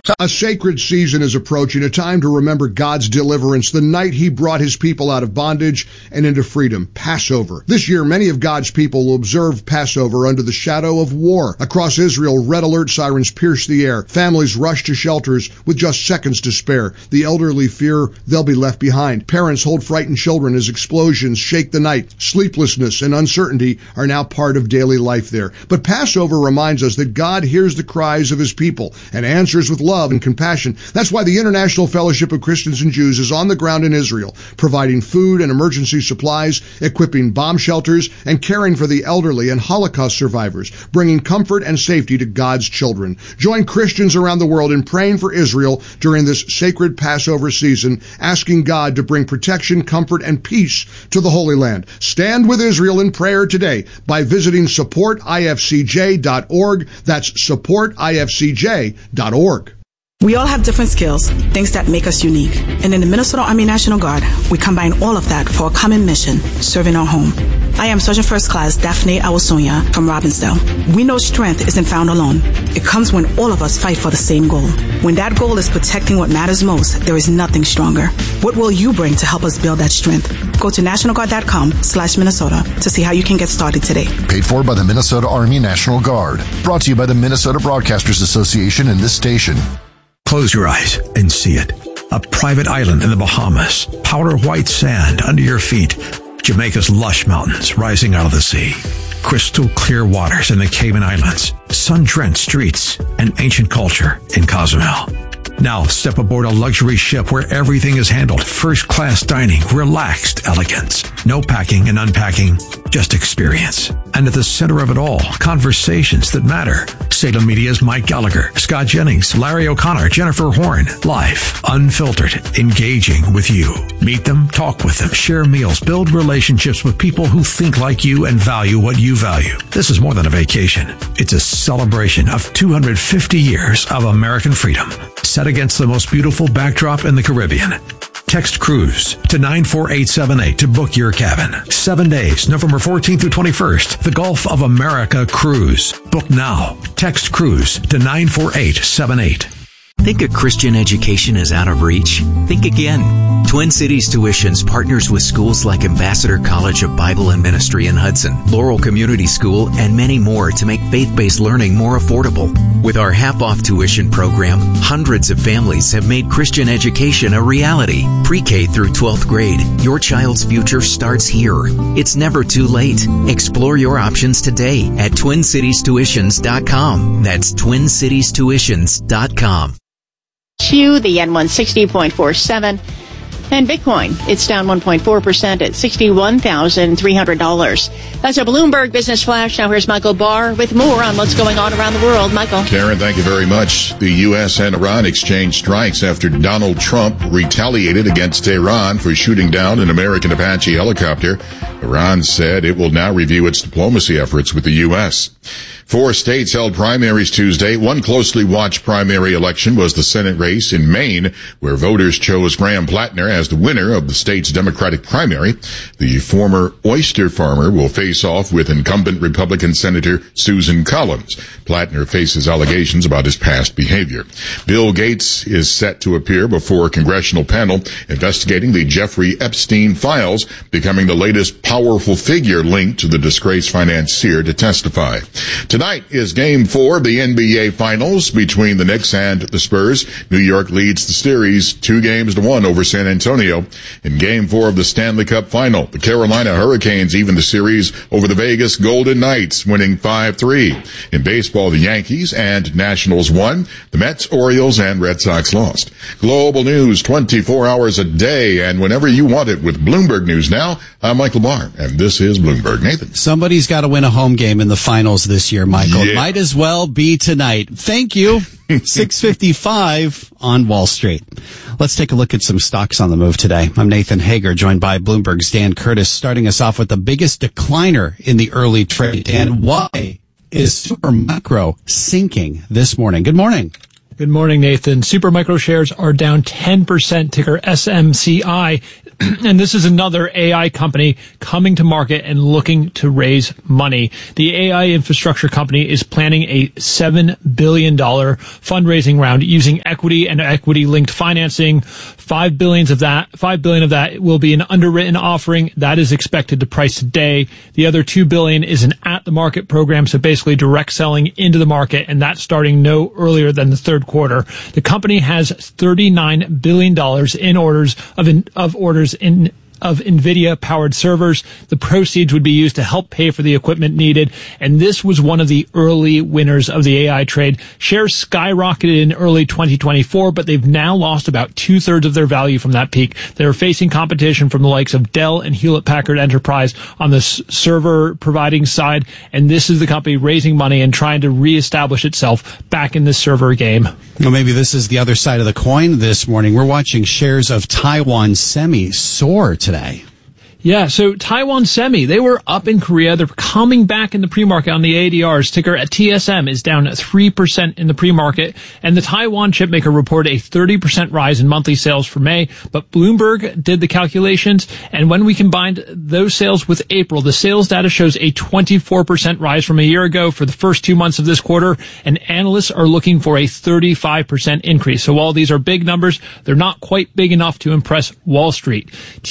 A sacred season is approaching, a time to remember God's deliverance, the night he brought his people out of bondage and into freedom, Passover. This year, many of God's people will observe Passover under the shadow of war. Across Israel, red alert sirens pierce the air. Families rush to shelters with just seconds to spare. The elderly fear they'll be left behind. Parents hold frightened children as explosions shake the night. Sleeplessness and uncertainty are now part of daily life there. But Passover reminds us that God hears the cries of his people and answers with love and compassion. That's why the International Fellowship of Christians and Jews is on the ground in Israel, providing food and emergency supplies, equipping bomb shelters, and caring for the elderly and Holocaust survivors, bringing comfort and safety to God's children. Join Christians around the world in praying for Israel during this sacred Passover season, asking God to bring protection, comfort, and peace to the Holy Land. Stand with Israel in prayer today by visiting supportifcj.org. That's supportifcj.org. We all have different skills, things that make us unique. And in the Minnesota Army National Guard, we combine all of that for a common mission, serving our home. I am Sergeant First Class Daphne Awosonia from Robbinsdale. We know strength isn't found alone. It comes when all of us fight for the same goal. When that goal is protecting what matters most, there is nothing stronger. What will you bring to help us build that strength? Go to nationalguard.com/Minnesota to see how you can get started today. Paid for by the Minnesota Army National Guard. Brought to you by the Minnesota Broadcasters Association and this station. Close your eyes and see it. A private island in the Bahamas. Powder white sand under your feet. Jamaica's lush mountains rising out of the sea. Crystal clear waters in the Cayman Islands. Sun-drenched streets and ancient culture in Cozumel. Now step aboard a luxury ship where everything is handled. First-class dining, relaxed elegance. No packing and unpacking, just experience. And at the center of it all, conversations that matter. Salem Media's Mike Gallagher, Scott Jennings, Larry O'Connor, Jennifer Horn. Live, unfiltered, engaging with you. Meet them, talk with them, share meals, build relationships with people who think like you and value what you value. This is more than a vacation. It's a celebration of 250 years of American freedom, set against the most beautiful backdrop in the Caribbean. Text cruise to 94878 to book your cabin. 7 days, November 14th through 21st. The Gulf of America Cruise. Book now. Text cruise to 94878. Think a Christian education is out of reach? Think again. Twin Cities Tuitions partners with schools like Ambassador College of Bible and Ministry in Hudson, Laurel Community School, and many more to make faith-based learning more affordable. With our half-off tuition program, hundreds of families have made Christian education a reality. Pre-K through 12th grade, your child's future starts here. It's never too late. Explore your options today at TwinCitiesTuitions.com. That's TwinCitiesTuitions.com. The N160.47. And Bitcoin, it's down 1.4% at $61,300. That's a Bloomberg Business Flash. Now here's Michael Barr with more on what's going on around the world. Michael. Karen, thank you very much. The U.S. and Iran exchanged strikes after Donald Trump retaliated against Tehran for shooting down an American Apache helicopter. Iran said it will now review its diplomacy efforts with the U.S. 4 states held primaries Tuesday. One closely watched primary election was the Senate race in Maine, where voters chose Graham Plattner as the winner of the state's Democratic primary. The former oyster farmer will face off with incumbent Republican Senator Susan Collins. Plattner faces allegations about his past behavior. Bill Gates is set to appear before a congressional panel investigating the Jeffrey Epstein files, becoming the latest powerful figure linked to the disgraced financier to testify. Tonight is Game 4 of the NBA Finals between the Knicks and the Spurs. New York leads the series 2-1 over San Antonio. In Game 4 of the Stanley Cup Final, the Carolina Hurricanes even the series over the Vegas Golden Knights, winning 5-3. In baseball, the Yankees and Nationals won. The Mets, Orioles, and Red Sox lost. Global news 24 hours a day and whenever you want it with Bloomberg News Now. I'm Michael Barr, and this is Bloomberg. Nathan. Somebody's got to win a home game in the finals this year, Michael. Yeah. Might as well be tonight. Thank you. 6:55 on Wall Street. Let's take a look at some stocks on the move today. I'm Nathan Hager, joined by Bloomberg's Dan Curtis, starting us off with the biggest decliner in the early trade. And why is Supermicro sinking this morning? Good morning. Good morning, Nathan. Supermicro shares are down 10%, ticker SMCI. And this is another AI company coming to market and looking to raise money. The AI infrastructure company is planning a $7 billion fundraising round using equity and equity-linked financing. $5 billion of that will be an underwritten offering that is expected to price today. The other $2 billion is an at-the-market program, so basically direct selling into the market, and that's starting no earlier than the third quarter. The company has $39 billion in orders of NVIDIA-powered servers. The proceeds would be used to help pay for the equipment needed, and this was one of the early winners of the AI trade. Shares skyrocketed in early 2024, but they've now lost about two-thirds of their value from that peak. They're facing competition from the likes of Dell and Hewlett-Packard Enterprise on the server providing side, and this is the company raising money and trying to reestablish itself back in the server game. Well, maybe this is the other side of the coin this morning. We're watching shares of Taiwan Semi soar today. Yeah, so Taiwan Semi, they were up in Korea. They're coming back in the pre-market on the ADRs. Ticker at TSM is down 3% in the pre-market. And the Taiwan chipmaker reported a 30% rise in monthly sales for May. But Bloomberg did the calculations. And when we combined those sales with April, the sales data shows a 24% rise from a year ago for the first 2 months of this quarter. And analysts are looking for a 35% increase. So while these are big numbers, they're not quite big enough to impress Wall Street.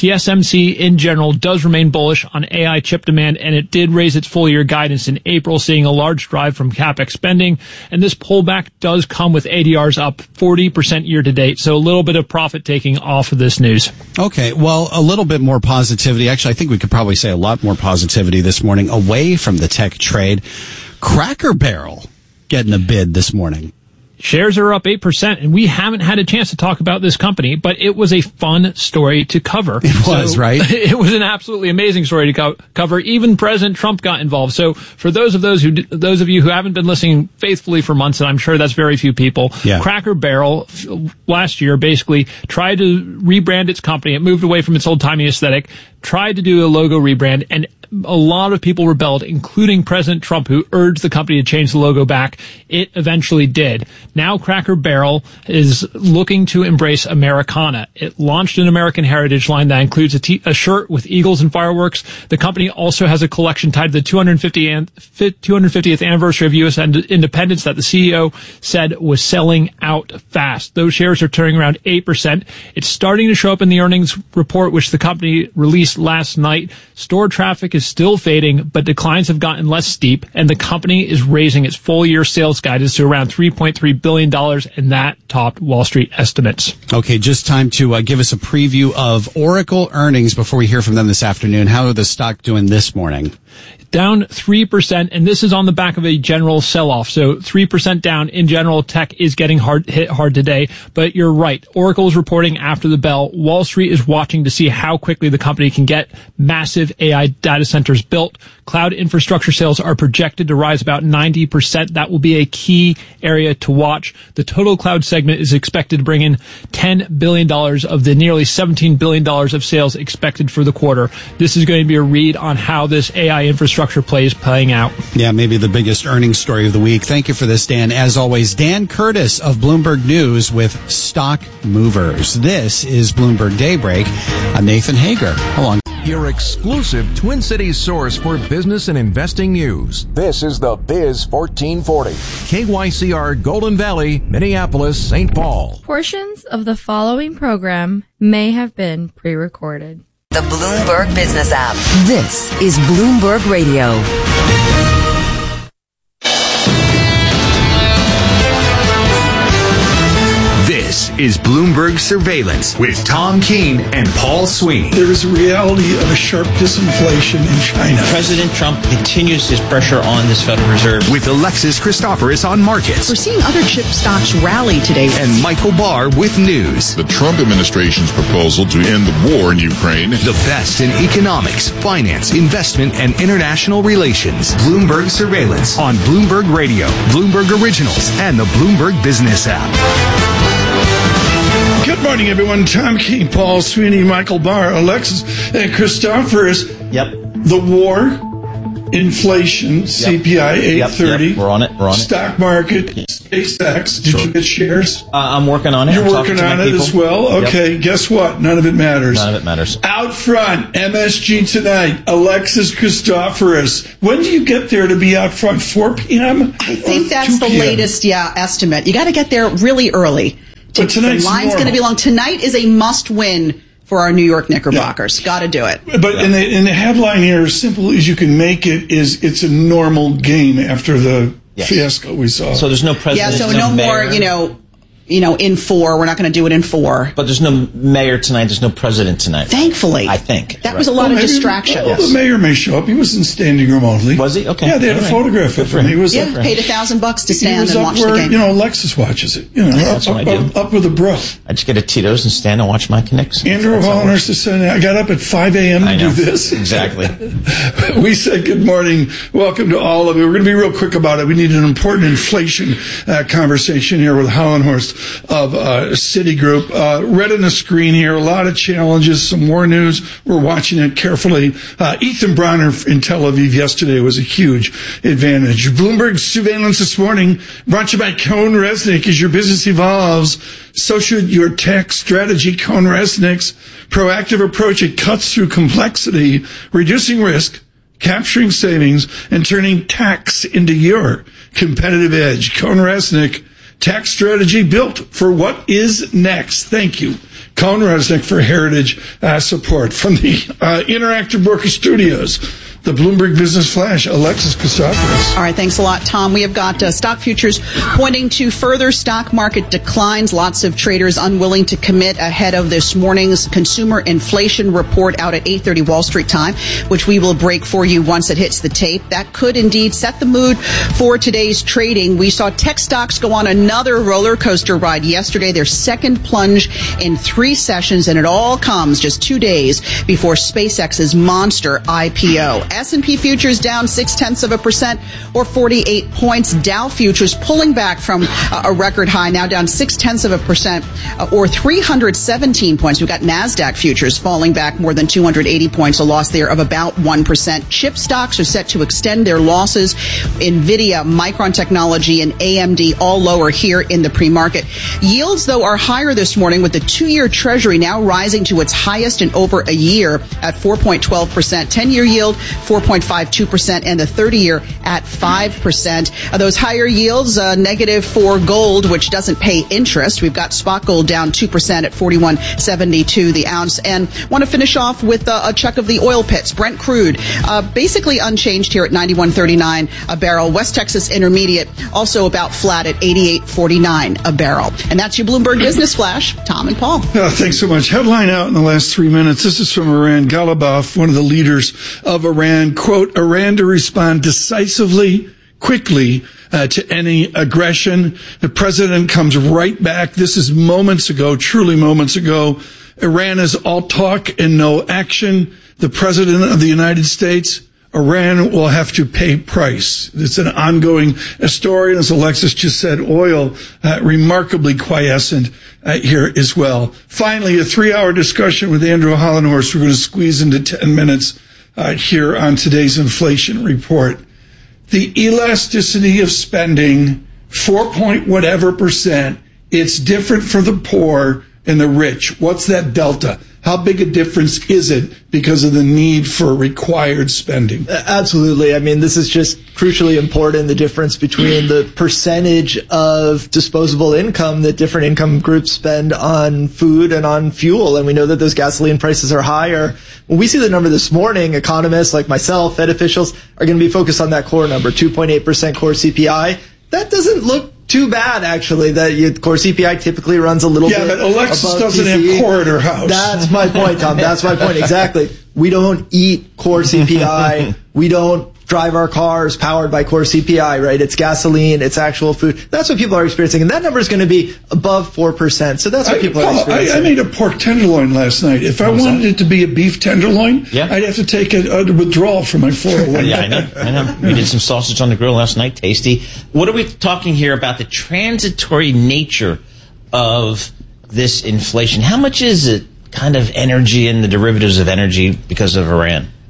TSMC in general does remain bullish on AI chip demand, and it did raise its full-year guidance in April, seeing a large drive from CapEx spending. And this pullback does come with ADRs up 40% year-to-date, so a little bit of profit-taking off of this news. Okay, well, a little bit more positivity. Actually, I think we could probably say a lot more positivity this morning away from the tech trade. Cracker Barrel getting a bid this morning. Shares are up 8%, and we haven't had a chance to talk about this company, but it was a fun story to cover. It was, right? It was an absolutely amazing story to cover. Even President Trump got involved. So for those of you who haven't been listening faithfully for months, and I'm sure that's very few people, yeah. Cracker Barrel last year basically tried to rebrand its company. It moved away from its old-timey aesthetic, tried to do a logo rebrand, and a lot of people rebelled, including President Trump, who urged the company to change the logo back. It eventually did. Now Cracker Barrel is looking to embrace Americana. It launched an American heritage line that includes a shirt with eagles and fireworks. The company also has a collection tied to the 250th anniversary of U.S. independence that the CEO said was selling out fast. Those shares are turning around 8%. It's starting to show up in the earnings report, which the company released last night. Store traffic is still fading, but declines have gotten less steep, and the company is raising its full-year sales guidance to around $3.3 billion, and that topped Wall Street estimates. Okay, just time to give us a preview of Oracle earnings before we hear from them this afternoon. How is the stock doing this morning? Down 3%, and this is on the back of a general sell-off. So 3% down in general. Tech is getting hit hard today, but you're right. Oracle is reporting after the bell. Wall Street is watching to see how quickly the company can get massive AI data centers built. Cloud infrastructure sales are projected to rise about 90%. That will be a key area to watch. The total cloud segment is expected to bring in $10 billion of the nearly $17 billion of sales expected for the quarter. This is going to be a read on how this AI infrastructure play is playing out. Yeah, maybe the biggest earnings story of the week. Thank you for this, Dan. As always, Dan Curtis of Bloomberg News with Stock Movers. This is Bloomberg Daybreak. I'm Nathan Hager. Along. Your exclusive Twin Cities source for business and investing news. This is the Biz 1440. KYCR Golden Valley, Minneapolis, St. Paul. Portions of the following program may have been pre-recorded. The Bloomberg Business app. This is Bloomberg Radio. This is Bloomberg Surveillance with Tom Keene and Paul Sweeney. There is a reality of a sharp disinflation in China. President Trump continues his pressure on this Federal Reserve. With Alexis Christoforous on markets. We're seeing other chip stocks rally today. And Michael Barr with news. The Trump administration's proposal to end the war in Ukraine. The best in economics, finance, investment, and international relations. Bloomberg Surveillance on Bloomberg Radio, Bloomberg Originals, and the Bloomberg Business app. Good morning, everyone. Tom Keene, Paul Sweeney, Michael Barr, Alexis, and Christoforous. Yep. The war, inflation, CPI 830. Yep. We're on it. Stock market SpaceX. Did you get shares? I'm working on it. You're working on it as well? Okay, guess what? None of it matters. None of it matters. Out front, MSG tonight, Alexis Christoforous. When do you get there to be out front? 4 p.m.? I think that's the latest, estimate. You got to get there really early. But tonight's the line's going to be long. Tonight is a must-win for our New York Knickerbockers. Got to do it. But in the headline here, as simple as you can make it, is it's a normal game after the fiasco we saw. So there's no president. Yeah, so no more, in 4. We're not going to do it in 4. But there's no mayor tonight. There's no president tonight. Thankfully. I think. That was a lot of distraction. Well, the mayor may show up. He wasn't standing remotely. Was he? Okay. Yeah, they had a photograph of him. He was paid $1,000 to stand and watch where, the game. Alexis watches it. That's what I do. Up with a bro. I just get a Tito's and stand and watch my Knicks. Andrew Hollinhurst is saying, I got up at 5 a.m. to do this. Exactly. We said good morning. Welcome to all of you. We're going to be real quick about it. We need an important inflation conversation here with Hollinhurst of Citigroup. Red on the screen here, a lot of challenges, some more news. We're watching it carefully. Ethan Bronner in Tel Aviv yesterday was a huge advantage. Bloomberg surveillance this morning, brought to you by Cohn Resnick. As your business evolves, so should your tech strategy. Cohn Resnick's proactive approach, it cuts through complexity, reducing risk, capturing savings, and turning tax into your competitive edge. Cohn Resnick, tax strategy built for what is next. Thank you, Cohn Resnick, for heritage support. From the Interactive Broker Studios, the Bloomberg Business Flash, Alexis Christoforous. All right, thanks a lot, Tom. We have got stock futures pointing to further stock market declines. Lots of traders unwilling to commit ahead of this morning's consumer inflation report out at 8:30 Wall Street time, which we will break for you once it hits the tape. That could indeed set the mood for today's trading. We saw tech stocks go on another roller coaster ride yesterday, their second plunge in 3 sessions, and it all comes just 2 days before SpaceX's monster IPO. S&P futures down 0.6% or 48 points. Dow futures pulling back from a record high, now down 0.6% or 317 points. We've got NASDAQ futures falling back more than 280 points, a loss there of about 1%. Chip stocks are set to extend their losses. NVIDIA, Micron Technology, and AMD all lower here in the pre-market. Yields, though, are higher this morning, with the 2-year Treasury now rising to its highest in over a year at 4.12%. 10-year yield 4.52%, and the 30-year at 5%. Those higher yields, negative for gold, which doesn't pay interest. We've got spot gold down 2% at $41.72 the ounce. And want to finish off with a check of the oil pits. Brent crude, basically unchanged here at $91.39 a barrel. West Texas Intermediate also about flat at $88.49 a barrel. And that's your Bloomberg Business Flash. Tom and Paul. Thanks so much. Headline out in the last 3 minutes. This is from Iran. Ghalibaf, one of the leaders of Iran, quote, Iran to respond decisively, quickly to any aggression. The president comes right back. This is moments ago, truly moments ago. Iran is all talk and no action. The president of the United States, Iran will have to pay price. It's an ongoing story. And as Alexis just said, oil remarkably quiescent here as well. Finally, a 3-hour discussion with Andrew Hollinhurst. We're going to squeeze into 10 minutes here on today's inflation report. The elasticity of spending, 4.whatever%, it's different for the poor and the rich. What's that delta? How big a difference is it because of the need for required spending? Absolutely. I mean, this is just crucially important, the difference between the percentage of disposable income that different income groups spend on food and on fuel. And we know that those gasoline prices are higher. When we see the number this morning, economists like myself, Fed officials, are going to be focused on that core number, 2.8% core CPI. That doesn't look too bad, actually. That core CPI typically runs a little bit above. Yeah, but Alexis doesn't have core at her house. That's my point, Tom. That's my point. Exactly. We don't eat core CPI. We don't drive our cars powered by core CPI, right? It's gasoline. It's actual food. That's what people are experiencing. And that number is going to be above 4%. So that's what people are experiencing. I made a pork tenderloin last night. If I wanted it to be a beef tenderloin, I'd have to take a withdrawal from my 401. Yeah, I know. We did some sausage on the grill last night. Tasty. What are we talking here about? The transitory nature of this inflation. How much is it kind of energy and the derivatives of energy because of Iran?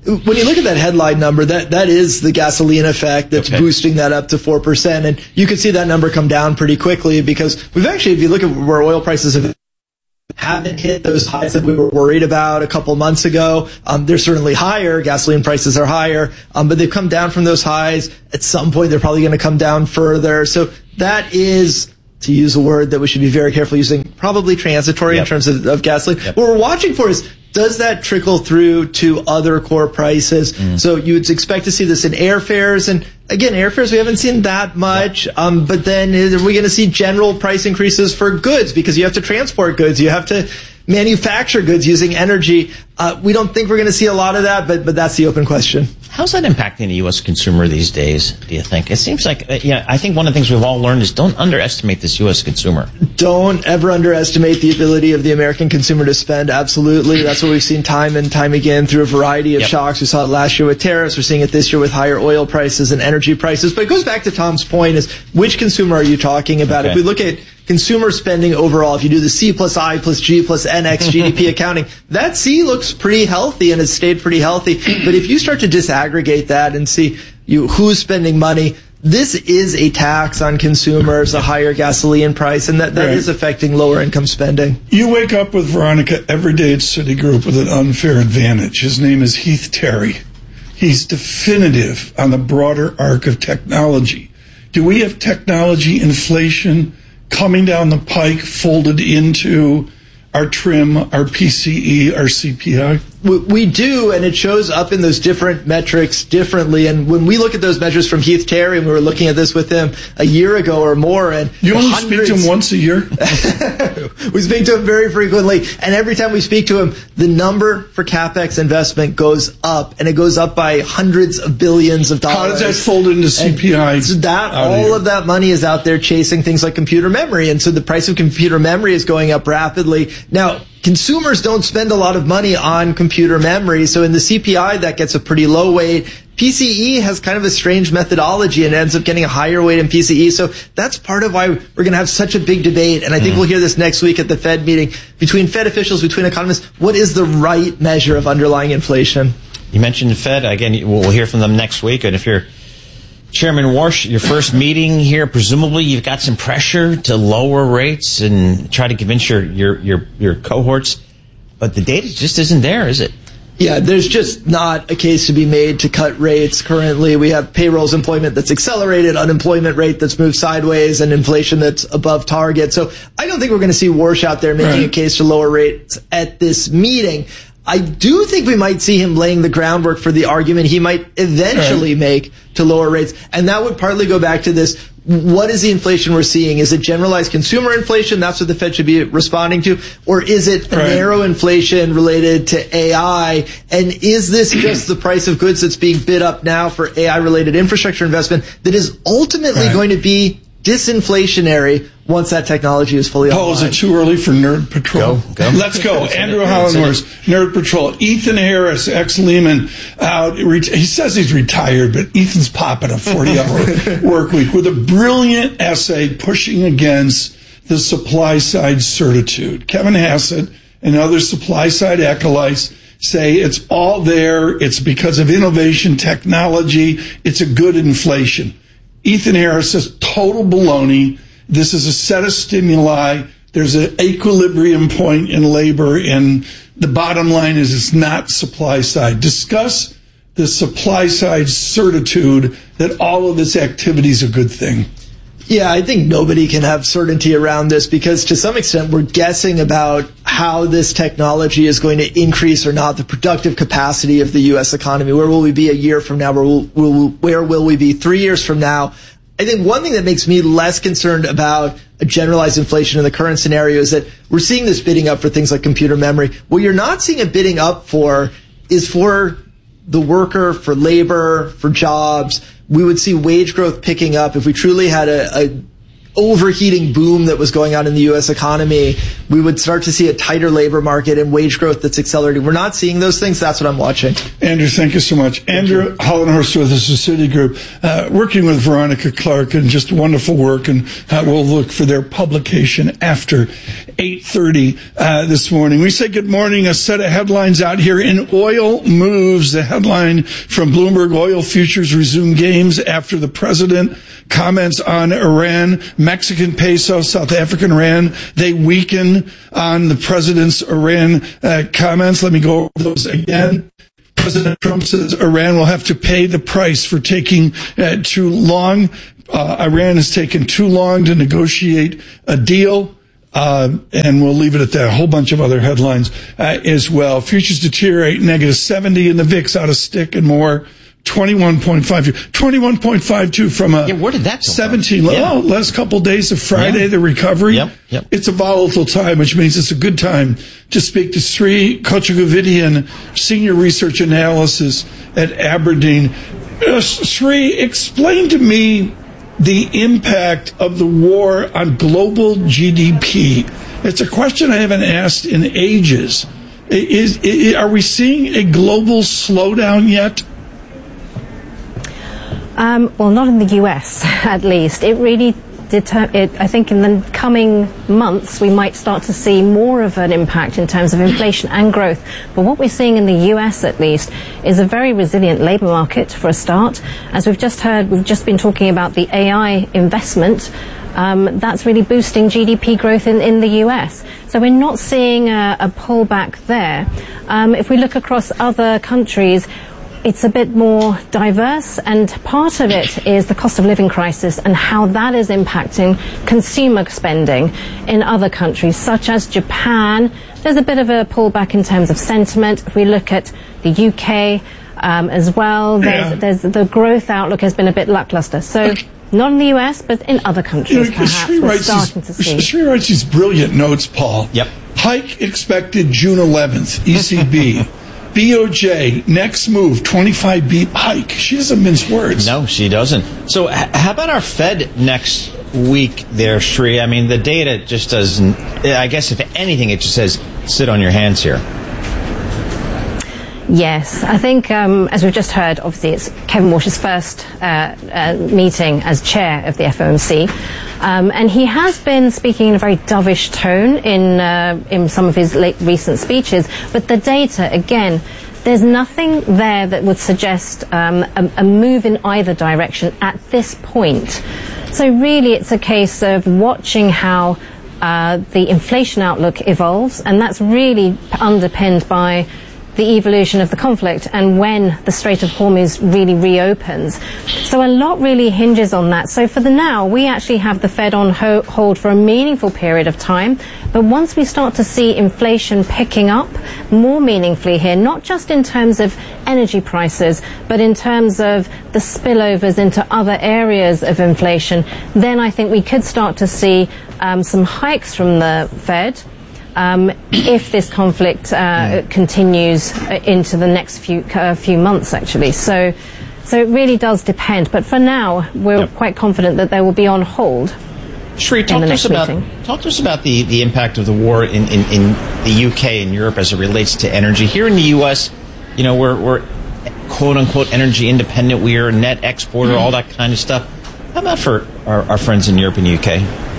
when you look at that headline number, that is the gasoline effect that's boosting that up to 4%. And you could see that number come down pretty quickly because we've actually, if you look at where oil prices haven't hit those highs that we were worried about a couple months ago. They're certainly higher. Gasoline prices are higher, but they've come down from those highs. At some point, they're probably going to come down further. So that is, to use a word that we should be very careful using, probably transitory in terms of gasoline. What we're watching for is, does that trickle through to other core prices? So you would expect to see this in airfares. And again, airfares, we haven't seen that much. But then are we going to see general price increases for goods? Because you have to transport goods. You have to manufacture goods using energy. We don't think we're going to see a lot of that, but that's the open question. How's that impacting the U.S. consumer these days, do you think? It seems like, I think one of the things we've all learned is don't underestimate this U.S. consumer. Don't ever underestimate the ability of the American consumer to spend. Absolutely. That's what we've seen time and time again through a variety of shocks. We saw it last year with tariffs. We're seeing it this year with higher oil prices and energy prices. But it goes back to Tom's point is, which consumer are you talking about? If we look at consumer spending overall, if you do the C plus I plus G plus NX GDP accounting, that C looks pretty healthy and has stayed pretty healthy. But if you start to disaggregate that and see who's spending money, this is a tax on consumers, a higher gasoline price, and that is affecting lower income spending. You wake up with Veronica every day at Citigroup with an unfair advantage. His name is Heath Terry. He's definitive on the broader arc of technology. Do we have technology inflation coming down the pike, folded into our TRIM, our PCE, our CPI? We do, and it shows up in those different metrics differently. And when we look at those measures from Heath Terry, and we were looking at this with him a year ago or more, and you only speak to him once a year? We speak to him very frequently, and every time we speak to him, the number for CapEx investment goes up, and it goes up by hundreds of billions of dollars. How does that fold into CPI? So all of that money is out there chasing things like computer memory, and so the price of computer memory is going up rapidly. Now, consumers don't spend a lot of money on computer memory, so in the CPI, that gets a pretty low weight. PCE has kind of a strange methodology and ends up getting a higher weight in PCE, so that's part of why we're going to have such a big debate, and I think we'll hear this next week at the Fed meeting, between Fed officials, between economists. What is the right measure of underlying inflation? You mentioned the Fed. Again, we'll hear from them next week, and if you're Chairman Warsh, your first meeting here, presumably you've got some pressure to lower rates and try to convince your cohorts, but the data just isn't there, is it? Yeah, there's just not a case to be made to cut rates currently. We have payrolls employment that's accelerated, unemployment rate that's moved sideways, and inflation that's above target. So I don't think we're going to see Warsh out there making a case to lower rates at this meeting. I do think we might see him laying the groundwork for the argument he might eventually make to lower rates. And that would partly go back to this. What is the inflation we're seeing? Is it generalized consumer inflation? That's what the Fed should be responding to. Or is it narrow inflation related to AI? And is this just the price of goods that's being bid up now for AI-related infrastructure investment that is ultimately going to be disinflationary once that technology is fully online? Paul, is it too early for Nerd Patrol? Go. Let's go. Andrew Hollenhorst, Nerd Patrol. Ethan Harris, ex-Lehman, out. He says he's retired, but Ethan's popping a 40-hour work week with a brilliant essay pushing against the supply-side certitude. Kevin Hassett and other supply-side acolytes say it's all there. It's because of innovation, technology. It's a good inflation. Ethan Harris says total baloney. This is a set of stimuli. There's an equilibrium point in labor, and the bottom line is it's not supply side. Discuss the supply side certitude that all of this activity is a good thing. Yeah, I think nobody can have certainty around this because to some extent we're guessing about how this technology is going to increase or not the productive capacity of the U.S. economy. Where will we be a year from now? Where will we be 3 years from now? I think one thing that makes me less concerned about a generalized inflation in the current scenario is that we're seeing this bidding up for things like computer memory. What you're not seeing a bidding up for is for the worker, for labor, for jobs. We would see wage growth picking up if we truly had a overheating boom that was going on in the U.S. economy, we would start to see a tighter labor market and wage growth that's accelerating. We're not seeing those things. That's what I'm watching. Andrew, thank you so much. Andrew Hollenhorst with us, the Citigroup, working with Veronica Clark, and just wonderful work. And we'll look for their publication after 8:30 this morning. We say good morning. A set of headlines out here in oil moves. The headline from Bloomberg: oil futures resume gains after the president comments on Iran. Mexican peso, South African rand, they weaken on the president's Iran comments. Let me go over those again. President Trump says Iran will have to pay the price for taking too long. Iran has taken too long to negotiate a deal. And we'll leave it at that. A whole bunch of other headlines as well. Futures deteriorate, -70 in the VIX, out of stick and more. 21.52 from a where did that come 17 from? Last couple days of Friday, the recovery. Yep. It's a volatile time, which means it's a good time to speak to Sri Kochagovidian, Senior Research Analysis at Aberdeen. Sri, explain to me the impact of the war on global GDP. It's a question I haven't asked in ages. Are we seeing a global slowdown yet? Well, not in the US, at least. It really I think in the coming months we might start to see more of an impact in terms of inflation and growth. But what we're seeing in the US, at least, is a very resilient labor market for a start. As we've just heard, we've just been talking about the AI investment. That's really boosting GDP growth in the US. So we're not seeing a pullback there. If we look across other countries, it's a bit more diverse, and part of it is the cost of living crisis and how that is impacting consumer spending in other countries, such as Japan. There's a bit of a pullback in terms of sentiment. If we look at the UK as well, there's the growth outlook has been a bit lackluster. So not in the US, but in other countries, perhaps we're starting to see. Sri writes these brilliant notes, Paul. Yep. Hike expected June 11th, ECB. BOJ, next move, 25 beep hike. She doesn't mince words. No, she doesn't. So how about our Fed next week there, Sri? I mean, the data just doesn't, I guess if anything, it just says sit on your hands here. Yes, I think, as we've just heard, obviously it's Kevin Walsh's first meeting as chair of the FOMC. And he has been speaking in a very dovish tone in some of his recent speeches. But the data, again, there's nothing there that would suggest a move in either direction at this point. So really it's a case of watching how the inflation outlook evolves, and that's really underpinned by the evolution of the conflict and when the Strait of Hormuz really reopens. So a lot really hinges on that. So for the now, we actually have the Fed on hold for a meaningful period of time. But once we start to see inflation picking up more meaningfully here, not just in terms of energy prices, but in terms of the spillovers into other areas of inflation, then I think we could start to see some hikes from the Fed. If this conflict continues into the next few months, actually. So it really does depend. But for now, we're quite confident that they will be on hold. Sri, talk to us about the impact of the war in the UK and Europe as it relates to energy. Here in the U.S., you know, we're quote unquote energy independent. We are a net exporter, all that kind of stuff. How about for our friends in Europe and UK?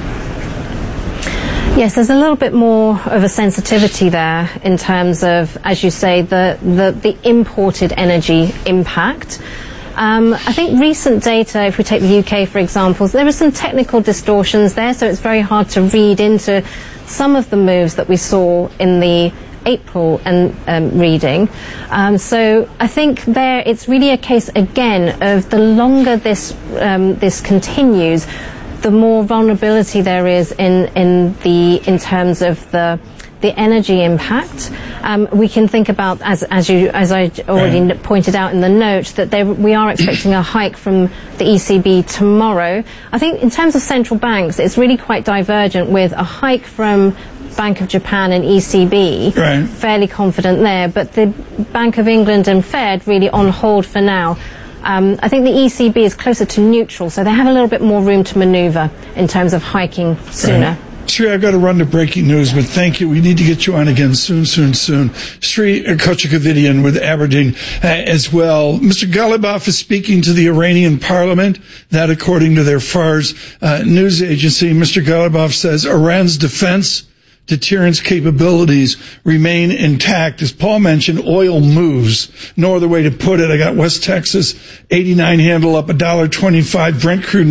Yes, there's a little bit more of a sensitivity there in terms of, as you say, the imported energy impact. I think recent data, if we take the UK, for example, there are some technical distortions there, so it's very hard to read into some of the moves that we saw in the April reading. So I think there it's really a case, again, of the longer this continues, the more vulnerability there is in terms of the energy impact. We can think about, as I already pointed out in the note, that we are expecting a hike from the ECB tomorrow. I think in terms of central banks, it's really quite divergent, with a hike from Bank of Japan and ECB, fairly confident there, but the Bank of England and Fed really on hold for now. I think the ECB is closer to neutral, so they have a little bit more room to maneuver in terms of hiking sooner. Sri, I've got to run to breaking news, but thank you. We need to get you on again soon. Sri Kochikavidian with Aberdeen as well. Mr. Ghalibaf is speaking to the Iranian parliament. That, according to their Fars news agency, Mr. Ghalibaf says Iran's defense deterrence capabilities remain intact. As Paul mentioned, oil moves. No other way to put it. I got West Texas 89 handle up $1.25. Brent crude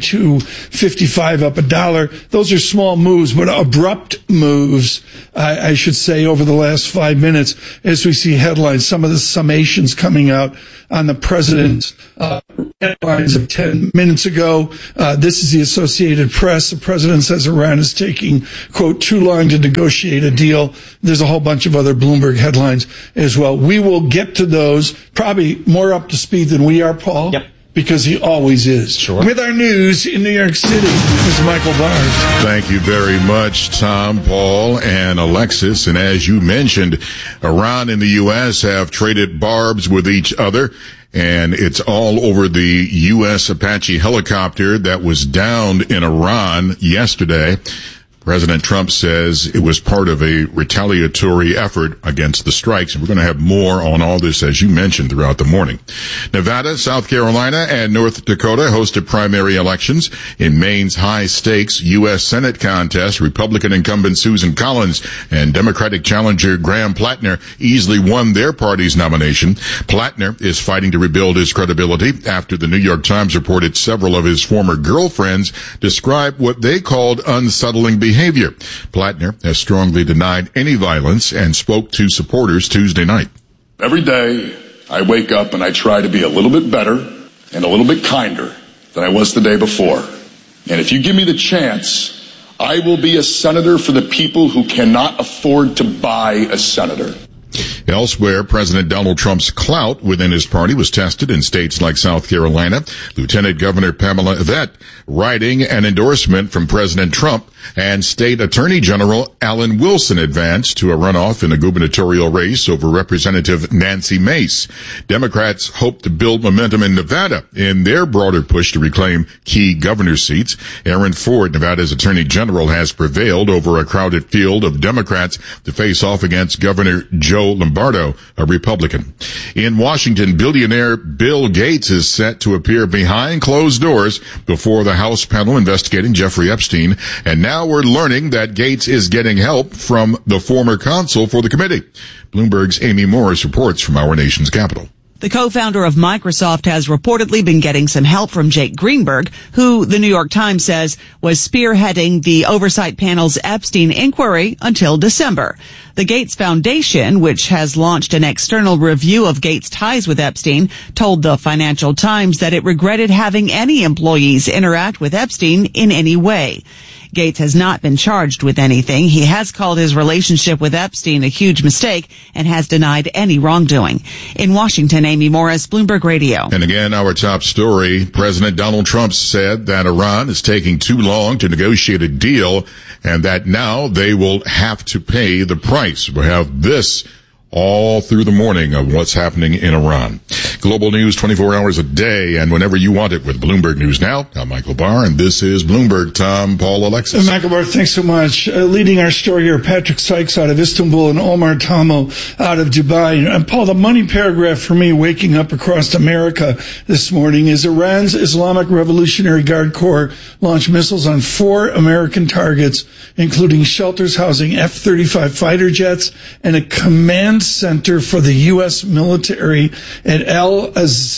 92.55 up $1. Those are small moves, but abrupt moves, I should say, over the last 5 minutes as we see headlines. Some of the summations coming out on the president's headlines of 10 minutes ago. This is the Associated Press. The president says Iran is taking, quote, too long to negotiate a deal. There's a whole bunch of other Bloomberg headlines as well. We will get to those, probably more up to speed than we are, Paul. Yep. Because he always is. Sure. With our news in New York City, Mr. Michael Barr. Thank you very much, Tom, Paul, and Alexis. And as you mentioned, Iran and the U.S. have traded barbs with each other. And it's all over the U.S. Apache helicopter that was downed in Iran yesterday. President Trump says it was part of a retaliatory effort against the strikes. And we're going to have more on all this, as you mentioned, throughout the morning. Nevada, South Carolina, and North Dakota hosted primary elections. In Maine's high-stakes U.S. Senate contest, Republican incumbent Susan Collins and Democratic challenger Graham Plattner easily won their party's nomination. Plattner is fighting to rebuild his credibility after the New York Times reported several of his former girlfriends described what they called unsettling behavior. Plattner has strongly denied any violence and spoke to supporters Tuesday night. Every day I wake up and I try to be a little bit better and a little bit kinder than I was the day before. And if you give me the chance, I will be a senator for the people who cannot afford to buy a senator. Elsewhere, President Donald Trump's clout within his party was tested in states like South Carolina. Lieutenant Governor Pamela Yvette writing an endorsement from President Trump, and State Attorney General Alan Wilson advanced to a runoff in a gubernatorial race over Representative Nancy Mace. Democrats hope to build momentum in Nevada in their broader push to reclaim key governor seats. Aaron Ford, Nevada's Attorney General, has prevailed over a crowded field of Democrats to face off against Governor Joe Lombardo, a Republican. In Washington, billionaire Bill Gates is set to appear behind closed doors before the House panel investigating Jeffrey Epstein. And now we're learning that Gates is getting help from the former counsel for the committee. Bloomberg's Amy Morris reports from our nation's capital. The co-founder of Microsoft has reportedly been getting some help from Jake Greenberg, who the New York Times says was spearheading the oversight panel's Epstein inquiry until December. The Gates Foundation, which has launched an external review of Gates' ties with Epstein, told the Financial Times that it regretted having any employees interact with Epstein in any way. Gates has not been charged with anything. He has called his relationship with Epstein a huge mistake and has denied any wrongdoing. In Washington, Amy Morris, Bloomberg Radio. And again, our top story, President Donald Trump said that Iran is taking too long to negotiate a deal and that now they will have to pay the price. We have this all through the morning of what's happening in Iran. Global news 24 hours a day and whenever you want it with Bloomberg News Now. I'm Michael Barr, and this is Bloomberg. Tom, Paul, Alexis. Michael Barr, thanks so much. Leading our story here, Patrick Sykes out of Istanbul and Omar Tamo out of Dubai. And Paul, the money paragraph for me waking up across America this morning is Iran's Islamic Revolutionary Guard Corps launched missiles on 4 American targets, including shelters housing F-35 fighter jets and a command center for the U.S. military at Al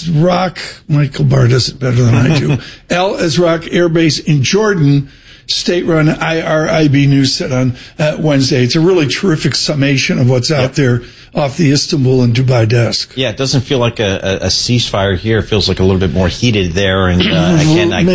Azraq. Michael Barr does it better than I do. Al Azraq Air Base in Jordan. State-run IRIB News said on Wednesday. It's a really terrific summation of what's out there off the Istanbul and Dubai desk. Yeah, it doesn't feel like a ceasefire here. It feels like a little bit more heated there. And again, I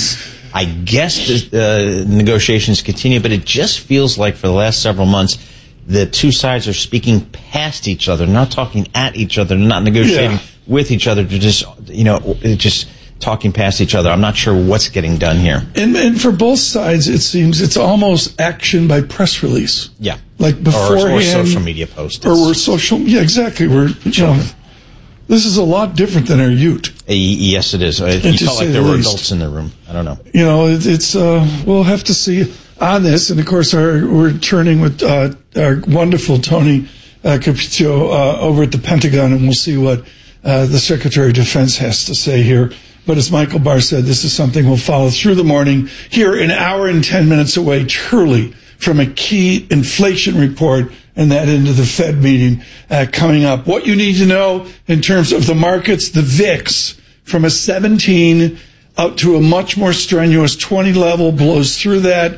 guess the negotiations continue, but it just feels like for the last several months, the two sides are speaking past each other, not talking at each other, not negotiating with each other, to just talking past each other. I'm not sure what's getting done here. And for both sides, it seems it's almost action by press release. Yeah. Like beforehand. Or social media posts. Yeah, exactly. This is a lot different than our Ute. Yes, it is. You felt like there were adults in the room. I don't know. You know, it's we'll have to see on this. And, of course, we're turning with our wonderful Tony Capiccio over at the Pentagon, and we'll see what the Secretary of Defense has to say here. But as Michael Barr said, this is something we'll follow through the morning here, an hour and 10 minutes away, truly, from a key inflation report and that into the Fed meeting coming up. What you need to know in terms of the markets, the VIX, from a 17 up to a much more strenuous 20 level, blows through that,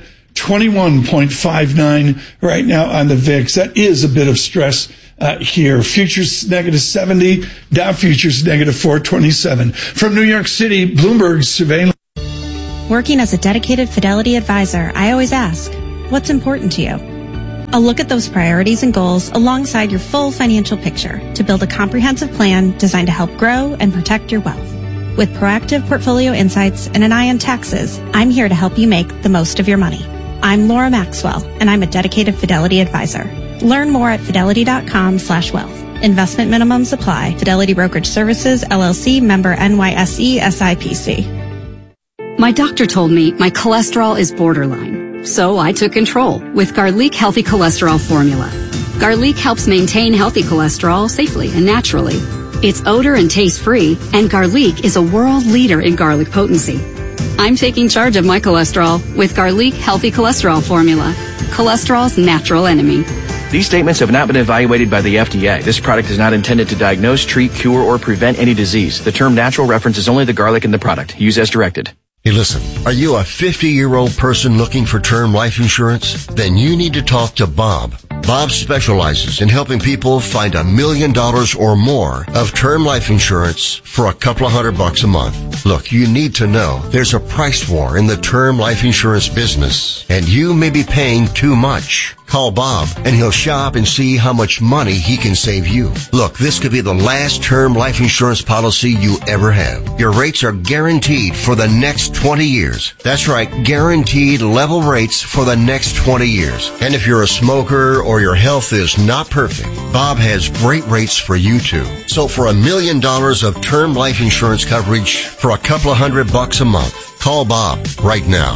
21.59 right now on the VIX. That is a bit of stress here. Futures negative 70, Dow futures negative 427. From New York City, Bloomberg's surveillance. Working as a dedicated Fidelity advisor, I always ask, what's important to you? I'll look at those priorities and goals alongside your full financial picture to build a comprehensive plan designed to help grow and protect your wealth. With proactive portfolio insights and an eye on taxes, I'm here to help you make the most of your money. I'm Laura Maxwell, and I'm a dedicated Fidelity advisor. Learn more at fidelity.com/wealth. Investment minimums apply. Fidelity Brokerage Services, LLC, member NYSE, SIPC. My doctor told me my cholesterol is borderline, so I took control with Garlic Healthy Cholesterol Formula. Garlic helps maintain healthy cholesterol safely and naturally. It's odor and taste-free, and Garlic is a world leader in garlic potency. I'm taking charge of my cholesterol with Garlic Healthy Cholesterol Formula, cholesterol's natural enemy. These statements have not been evaluated by the FDA. This product is not intended to diagnose, treat, cure, or prevent any disease. The term natural references only the garlic in the product. Use as directed. Hey, listen, are you a 50-year-old person looking for term life insurance? Then you need to talk to Bob. Bob specializes in helping people find $1 million or more of term life insurance for a couple of $100 a month. Look, you need to know there's a price war in the term life insurance business, and you may be paying too much. Call Bob, and he'll shop and see how much money he can save you. Look, this could be the last term life insurance policy you ever have. Your rates are guaranteed for the next 20 years. That's right, guaranteed level rates for the next 20 years. And if you're a smoker or your health is not perfect, Bob has great rates for you too. So for $1 million of term life insurance coverage for a couple of $100 a month, call Bob right now.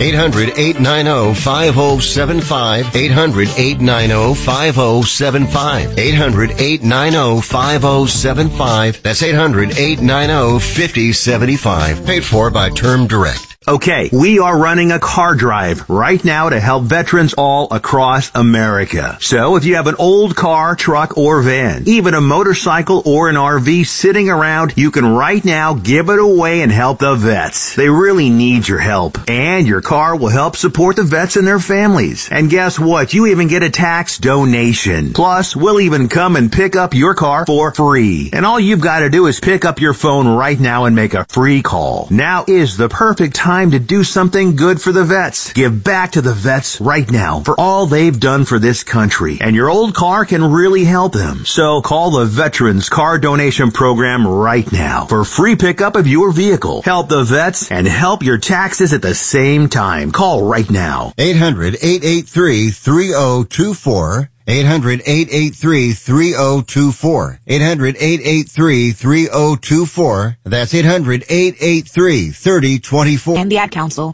800-890-5075. 800-890-5075. 800-890-5075. That's 800-890-5075. Paid for by Term Direct. Okay, we are running a car drive right now to help veterans all across America. So if you have an old car, truck, or van, even a motorcycle or an RV sitting around, you can right now give it away and help the vets. They really need your help. And your car will help support the vets and their families. And guess what? You even get a tax donation. Plus, we'll even come and pick up your car for free. And all you've got to do is pick up your phone right now and make a free call. Now is the perfect time to do something good for the vets. Give back to the vets right now for all they've done for this country. And your old car can really help them. So call the Veterans Car Donation Program right now for free pickup of your vehicle. Help the vets and help your taxes at the same time. Call right now. 800-883-3024. 800-883-3024. 800-883-3024. That's 800-883-3024. And the Ad Council.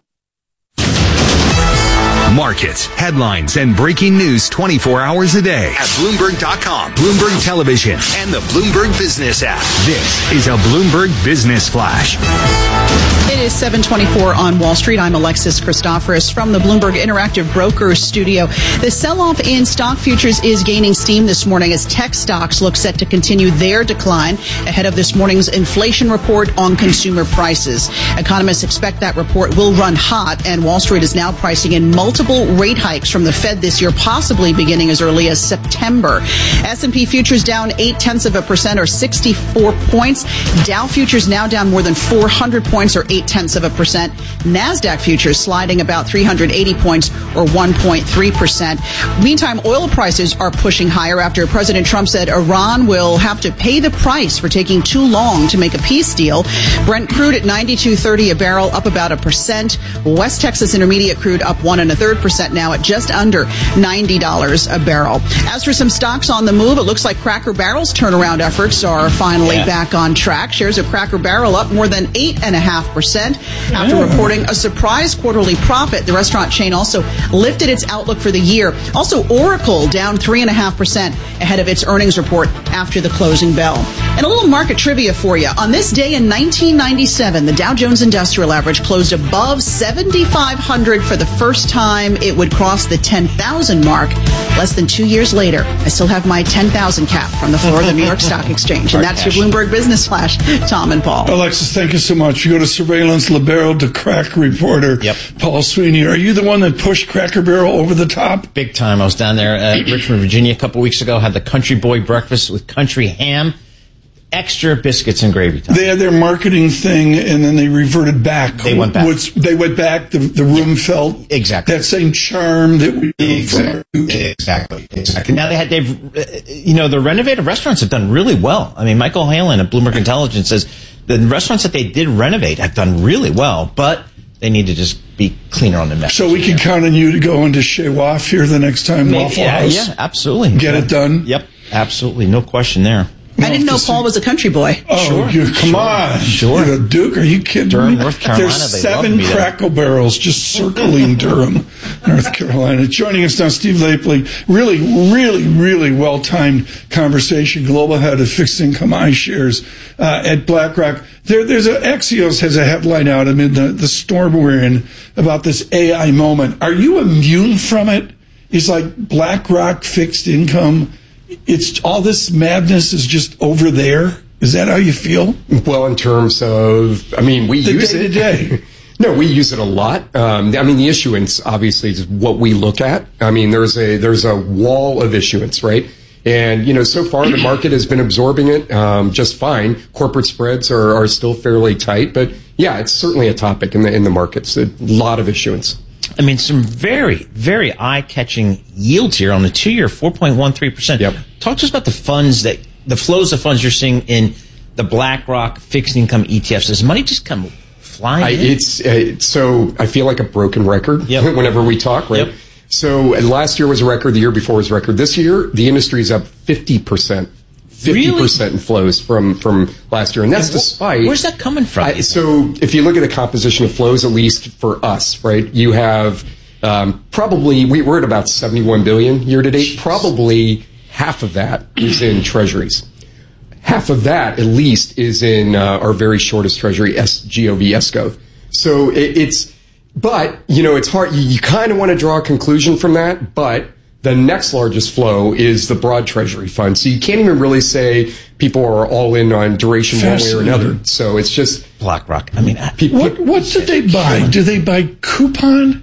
Markets, headlines, and breaking news 24 hours a day at Bloomberg.com, Bloomberg Television, and the Bloomberg Business app. This is a Bloomberg Business Flash. It is 7:24 on Wall Street. I'm Alexis Christoforous from the Bloomberg Interactive Brokers studio. The sell-off in stock futures is gaining steam this morning as tech stocks look set to continue their decline ahead of this morning's inflation report on consumer prices. Economists expect that report will run hot, and Wall Street is now pricing in multiple rate hikes from the Fed this year, possibly beginning as early as September. S&P futures down 0.8% or 64 points. Dow futures now down more than 400 points or 0.8%. NASDAQ futures sliding about 380 points or 1.3%. Meantime, oil prices are pushing higher after President Trump said Iran will have to pay the price for taking too long to make a peace deal. Brent crude at $92.30 a barrel, up about 1%. West Texas Intermediate crude up 1 1/3%. 1/3% now at just under $90 a barrel. As for some stocks on the move, it looks like Cracker Barrel's turnaround efforts are finally back on track. Shares of Cracker Barrel up more than 8.5% after reporting a surprise quarterly profit. The restaurant chain also lifted its outlook for the year. Also, Oracle down 3.5% ahead of its earnings report after the closing bell. And a little market trivia for you. On this day in 1997, the Dow Jones Industrial Average closed above 7,500 for the first time. It would cross the 10,000 mark. Less than 2 years later, I still have my 10,000 cap from the floor of the New York Stock Exchange. And that's your Bloomberg Business Flash. Tom and Paul. Alexis, thank you so much. You go to Surveillance Libero to Crack reporter Paul Sweeney. Are you the one that pushed Cracker Barrel over the top? Big time. I was down there at Richmond, Virginia a couple weeks ago, had the Country Boy breakfast with country ham. Extra biscuits and gravy. Tom. They had their marketing thing, and then they reverted back. They went back. They went back. The room felt exactly that same charm that we exactly. Now the renovated restaurants have done really well. I mean, Michael Halen at Bloomberg Intelligence says the restaurants that they did renovate have done really well, but they need to just be cleaner on the message. So we can count on you to go into Chez Waf here the next time. Waffle House. Yeah, absolutely. Get it done. Yep, absolutely, no question there. I didn't know Paul was a country boy. Oh, come on. Sure. You're a Duke. Are you kidding Durham, me? North Carolina, There's 7 Crackle Barrels just circling Durham, North Carolina. Joining us now, Steve Lapley. Really, really, really well-timed conversation. Global head of fixed income iShares at BlackRock. There's Axios has a headline out amid the storm we're in about this AI moment. Are you immune from it? Is like BlackRock fixed income, it's all this madness is just over there? Is that how you feel? Well, in terms of, we use it. Day-to-day. No, we use it a lot. The issuance obviously is what we look at. There's a wall of issuance, right? And, so far the market has been absorbing it just fine. Corporate spreads are still fairly tight, but yeah, it's certainly a topic in the markets. A lot of issuance. Some very, very eye-catching yields here on the 2-year, 4.13%. Yep. Talk to us about the flows of funds you're seeing in the BlackRock fixed income ETFs. Does money just come flying in? So I feel like a broken record whenever we talk, right? Yep. So last year was a record. The year before was a record. This year, the industry is up 50%. 50% in flows from last year. And that's despite... Where's that coming from? So if you look at the composition of flows, at least for us, right, you have probably... We're at about $71 billion year to date. Probably half of that is in treasuries. Half of that, at least, is in our very shortest treasury, SGOV. So it's... But, it's hard. You kind of want to draw a conclusion from that, but... The next largest flow is the broad treasury fund. So you can't even really say people are all in on duration one way or another. So it's just BlackRock. What do they buy? Do they buy coupon?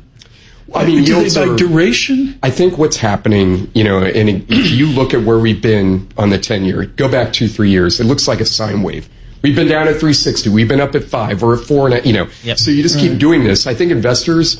Do they buy duration? I think what's happening, and if you look at where we've been on the 10-year, go back 2-3 years, it looks like a sine wave. We've been down at 360. We've been up at 5 or at 4. Yep. So you just keep doing this. I think investors...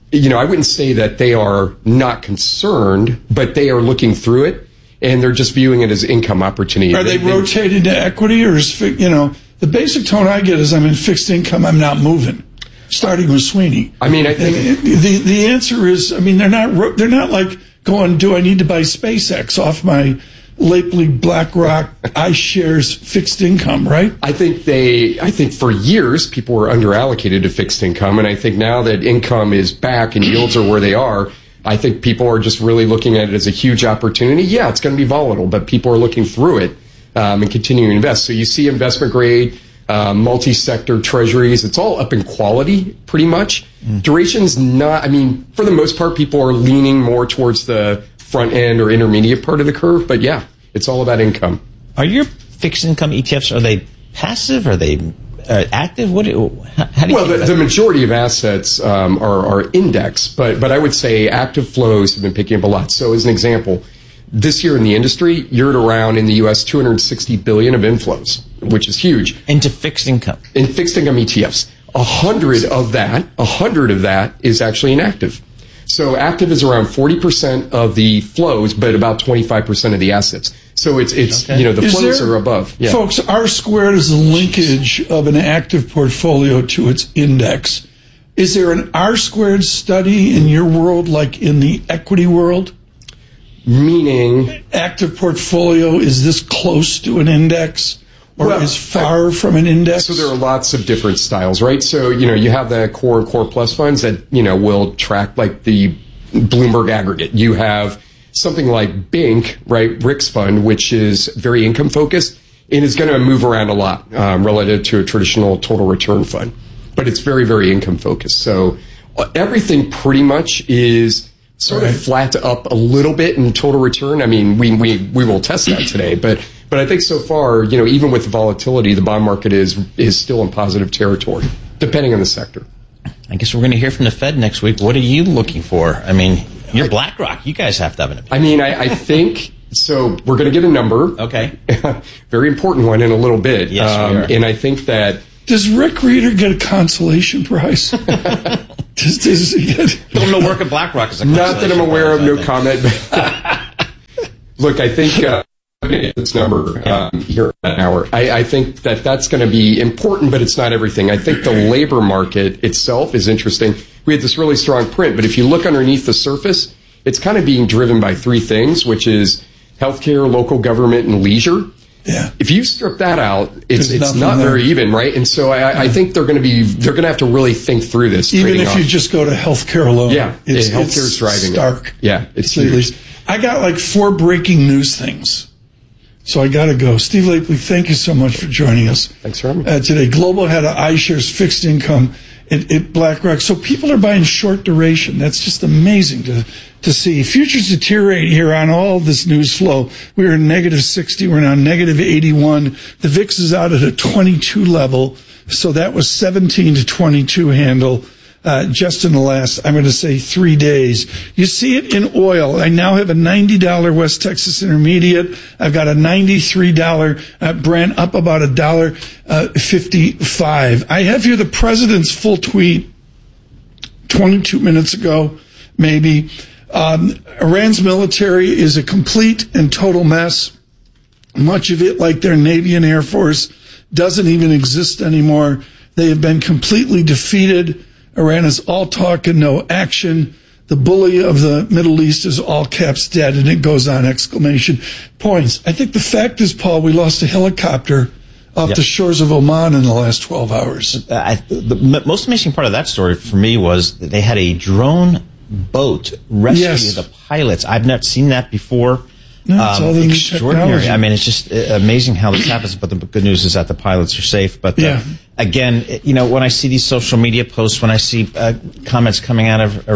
I wouldn't say that they are not concerned, but they are looking through it, and they're just viewing it as income opportunity. Are they rotating to equity, or is, the basic tone I get is I'm in fixed income, I'm not moving, starting with Sweeney. I think... The answer is, they're not like going, do I need to buy SpaceX off my Lapley BlackRock iShares fixed income, right? I think for years people were underallocated to fixed income, and I think now that income is back and yields are where they are, I think people are just really looking at it as a huge opportunity. Yeah, it's going to be volatile, but people are looking through it and continuing to invest. So you see investment grade, multi-sector treasuries, it's all up in quality pretty much. Duration's not, for the most part, people are leaning more towards the front end or intermediate part of the curve, but yeah, it's all about income. Are your fixed income ETFs, are they passive? Are they active? How do you the majority of assets are index, but I would say active flows have been picking up a lot. So as an example, this year in the industry, you're at around in the U.S. $260 billion of inflows, which is huge. Into fixed income? In fixed income ETFs. 100 of that is actually inactive. So active is around 40% of the flows, but about 25% of the assets. So it's the flows are above. Yeah. Folks, R squared is the linkage of an active portfolio to its index. Is there an R-squared study in your world like in the equity world? Meaning? Active portfolio, is this close to an index or is far from an index? So there are lots of different styles, right? So, you have the core and core plus funds that, will track like the Bloomberg aggregate. You have something like BINC, right? Rick's fund, which is very income focused and is going to move around a lot relative to a traditional total return fund. But it's very, very income focused. So everything pretty much is sort of flat to up a little bit in total return. I mean, we will test that today, but I think so far, even with volatility, the bond market is still in positive territory, depending on the sector. I guess we're going to hear from the Fed next week. What are you looking for? I mean, you're BlackRock. You guys have to have an opinion. I mean, I think, so we're going to get a number. Okay. Very important one in a little bit. Yes, we are. And I think that... Does Rick Reeder get a consolation prize? Does he get... Don't know work at BlackRock is a Not that I'm aware of, no comment. Look, I think... this number here in an hour. I think that's going to be important, but it's not everything. I think the labor market itself is interesting. We had this really strong print, but if you look underneath the surface, it's kind of being driven by three things, which is healthcare, local government, and leisure. Yeah. If you strip that out, it's not very even, right? And so I think they're going to have to really think through this. Even if you just go to healthcare alone. Yeah. Healthcare is driving stark. it. Yeah. It's huge. I got like 4 breaking news things. So I got to go. Steve Lapley, thank you so much for joining us. Thanks for having me. Today, Global had an iShares fixed income at BlackRock. So people are buying short duration. That's just amazing to see. Futures deteriorate here on all this news flow. We were negative 60. We're now negative 81. The VIX is out at a 22 level. So that was 17 to 22 handle. Just in the last, I'm going to say 3 days. You see it in oil. I now have a $90 West Texas Intermediate. I've got a $93 Brent, up about $1.55. I have here the president's full tweet 22 minutes ago, maybe. Iran's military is a complete and total mess. Much of it, like their Navy and Air Force, doesn't even exist anymore. They have been completely defeated. Iran is all talk and no action. The bully of the Middle East is all caps dead, and it goes on, exclamation points. I think the fact is, Paul, we lost a helicopter off the shores of Oman in the last 12 hours. The most amazing part of that story for me was that they had a drone boat rescue the pilots. I've not seen that before. No, it's extraordinary. I mean, it's just amazing how this happens. But the good news is that the pilots are safe. But again, when I see these social media posts, when I see comments coming out of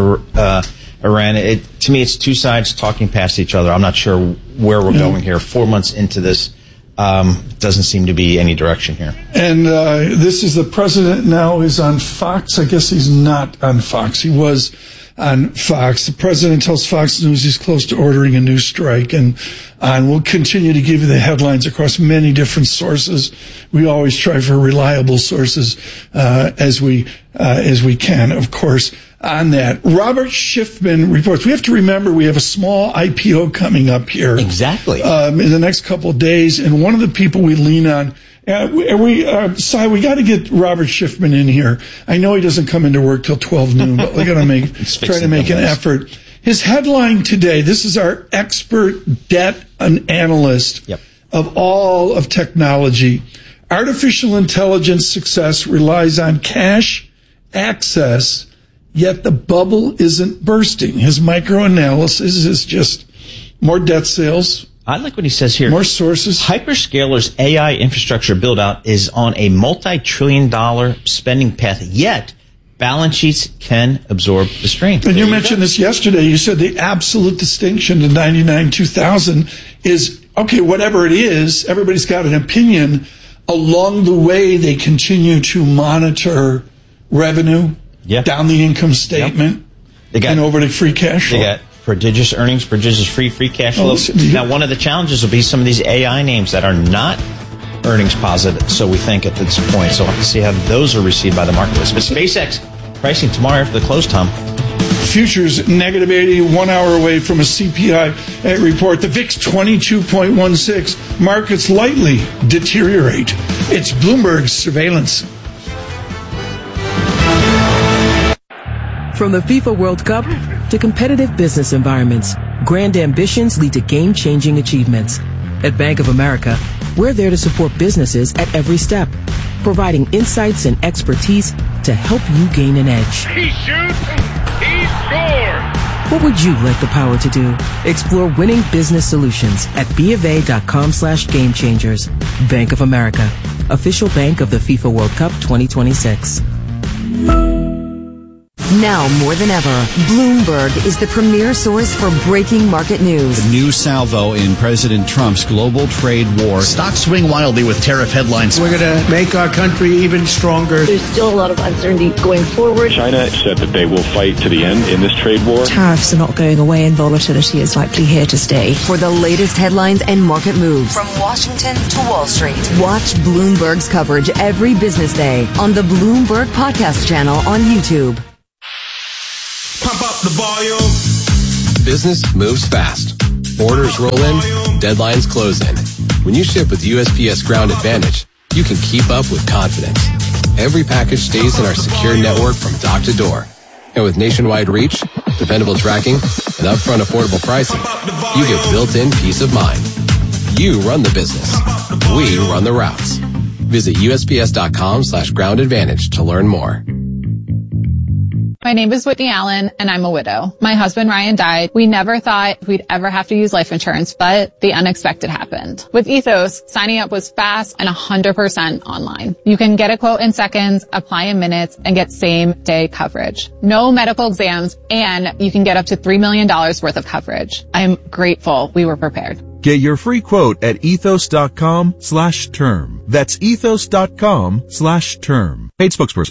Iran, to me, it's two sides talking past each other. I'm not sure where we're going here. 4 months into this, doesn't seem to be any direction here. And this is the president now is on Fox. I guess he's not on Fox. He was on Fox. The president tells Fox News he's close to ordering a new strike, and we'll continue to give you the headlines across many different sources. We always try for reliable sources as we can, of course. On that, Robert Schiffman reports. We have to remember we have a small IPO coming up here. Exactly. In the next couple of days, and one of the people we lean on. We got to get Robert Schiffman in here. I know he doesn't come into work till 12 noon, but we got to try to make an effort. His headline today, this is our expert debt analyst of all of technology. Artificial intelligence success relies on cash access, yet the bubble isn't bursting. His microanalysis is just more debt sales. I like what he says here. More sources. Hyperscalers' AI infrastructure build-out is on a multi-trillion-dollar spending path, yet balance sheets can absorb the strain. And you mentioned this yesterday. You said the absolute distinction to 99-2000 is, okay, whatever it is, everybody's got an opinion. Along the way, they continue to monitor revenue down the income statement and over to free cash flow. They got prodigious earnings, prodigious free cash flow. Now, one of the challenges will be some of these AI names that are not earnings positive, so we think at this point. So we'll have to see how those are received by the marketplace. But SpaceX pricing tomorrow after the close, Tom. Futures negative 80, 1 hour away from a CPI report. The VIX 22.16. Markets lightly deteriorate. It's Bloomberg Surveillance. From the FIFA World Cup to competitive business environments, grand ambitions lead to game-changing achievements. At Bank of America, we're there to support businesses at every step, providing insights and expertise to help you gain an edge. He shoots, he scores! What would you like the power to do? Explore winning business solutions at BofA.com/gamechangers. Bank of America, official bank of the FIFA World Cup 2026. Now more than ever, Bloomberg is the premier source for breaking market news. The new salvo in President Trump's global trade war. Stocks swing wildly with tariff headlines. We're going to make our country even stronger. There's still a lot of uncertainty going forward. China said that they will fight to the end in this trade war. Tariffs are not going away and volatility is likely here to stay. For the latest headlines and market moves from Washington to Wall Street, watch Bloomberg's coverage every business day on the Bloomberg Podcast channel on YouTube. Pump up the volume. Business moves fast. Orders roll in, deadlines close in. When you ship with USPS Ground Advantage, you can keep up with confidence. Every package stays in our secure network from dock to door. And with nationwide reach, dependable tracking, and upfront affordable pricing, you get built-in peace of mind. You run the business. We run the routes. Visit USPS.com/Ground Advantage to learn more. My name is Whitney Allen, and I'm a widow. My husband, Ryan, died. We never thought we'd ever have to use life insurance, but the unexpected happened. With Ethos, signing up was fast and 100% online. You can get a quote in seconds, apply in minutes, and get same-day coverage. No medical exams, and you can get up to $3 million worth of coverage. I'm grateful we were prepared. Get your free quote at ethos.com/term. That's ethos.com/term. Paid spokesperson.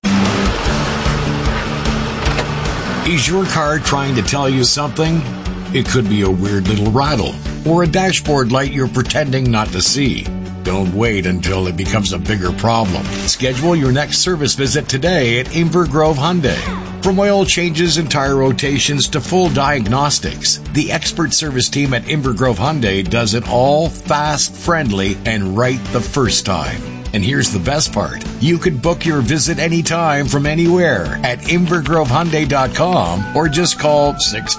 Is your car trying to tell you something? It could be a weird little rattle or a dashboard light you're pretending not to see. Don't wait until it becomes a bigger problem. Schedule your next service visit today at Inver Grove Hyundai. From oil changes and tire rotations to full diagnostics, the expert service team at Inver Grove Hyundai does it all fast, friendly, and right the first time. And here's the best part. You can book your visit anytime from anywhere at invergrovehyundai.com or just call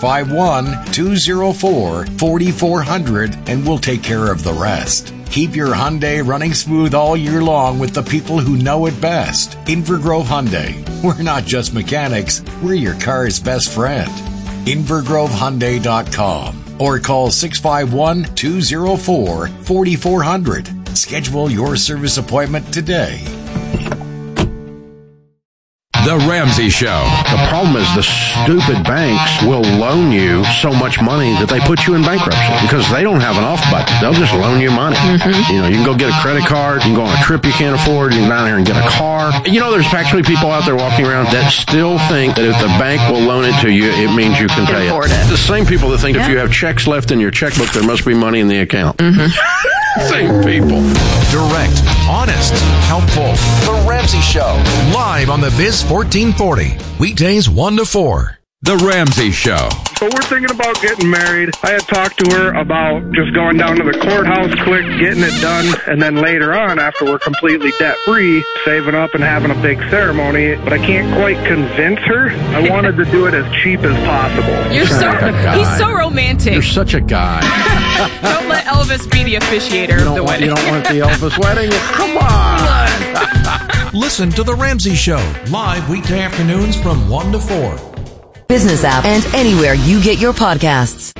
651-204-4400 and we'll take care of the rest. Keep your Hyundai running smooth all year long with the people who know it best. Inver Grove Hyundai. We're not just mechanics, we're your car's best friend. invergrovehyundai.com or call 651-204-4400. Schedule your service appointment today. The Ramsey Show. The problem is the stupid banks will loan you so much money that they put you in bankruptcy because they don't have an off button. They'll just loan you money. Mm-hmm. You know, you can go get a credit card. You can go on a trip you can't afford. You can go down here and get a car. You know, there's actually people out there walking around that still think that if the bank will loan it to you, it means you can pay it. The same people that think if you have checks left in your checkbook, there must be money in the account. Mm-hmm. Same people. Direct, honest, helpful. The Ramsey Show. Live on the Biz 1440. Weekdays 1 to 4. The Ramsey Show. So we're thinking about getting married. I had talked to her about just going down to the courthouse quick, getting it done, and then later on, after we're completely debt-free, saving up and having a big ceremony. But I can't quite convince her. I wanted to do it as cheap as possible. He's so romantic. You're such a guy. Don't let Elvis be the officiator of the wedding. You don't want the Elvis wedding? Come on. Listen to The Ramsey Show. Live weekday afternoons from 1 to 4. Business app and anywhere you get your podcasts.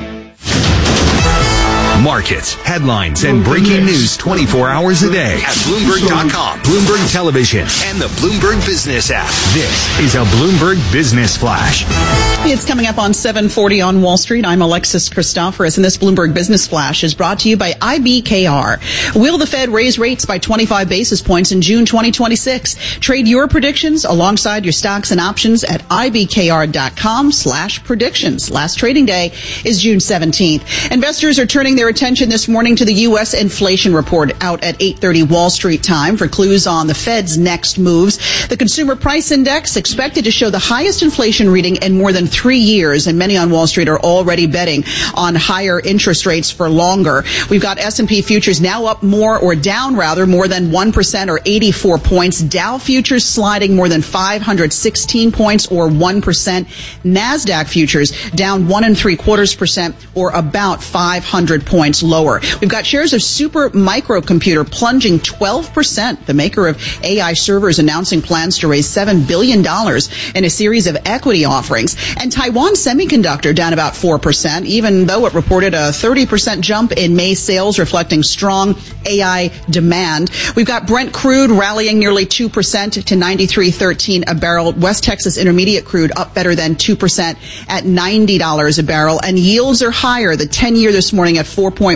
Markets, headlines, and breaking news 24 hours a day at Bloomberg.com, Bloomberg Television, and the Bloomberg Business app. This is a Bloomberg Business Flash. It's coming up on 740 on Wall Street. I'm Alexis Christoforous, and this Bloomberg Business Flash is brought to you by IBKR. Will the Fed raise rates by 25 basis points in June 2026? Trade your predictions alongside your stocks and options at IBKR.com/predictions. Last trading day is June 17th. Investors are turning their their attention this morning to the U.S. inflation report out at 8:30 Wall Street time for clues on the Fed's next moves. The Consumer Price Index expected to show the highest inflation reading in more than 3 years, and many on Wall Street are already betting on higher interest rates for longer. We've got S&P futures now up more than 1% or 84 points. Dow futures sliding more than 516 points or 1%. NASDAQ futures down 1 3/4% or about 500 points lower. We've got shares of Super Microcomputer plunging 12%. The maker of AI servers announcing plans to raise $7 billion in a series of equity offerings. And Taiwan Semiconductor down about 4%, even though it reported a 30% jump in May sales reflecting strong AI demand. We've got Brent crude rallying nearly 2% to 93.13 a barrel. West Texas Intermediate crude up better than 2% at $90 a barrel. And yields are higher. The 10-year this morning at